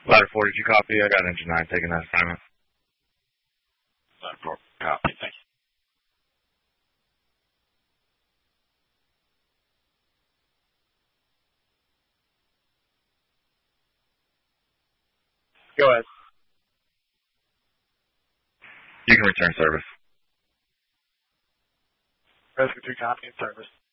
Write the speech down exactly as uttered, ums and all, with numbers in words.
Ladder four, did you copy? I got engine nine taking that assignment. Ladder four, copy. Thank you. Go ahead. You can return service. Rescue two, copy in service.